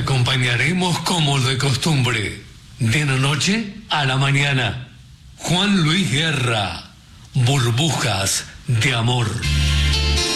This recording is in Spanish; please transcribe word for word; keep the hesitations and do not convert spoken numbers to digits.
acompañaremos como de costumbre, de la noche a la mañana. Juan Luis Guerra, Burbujas de Amor.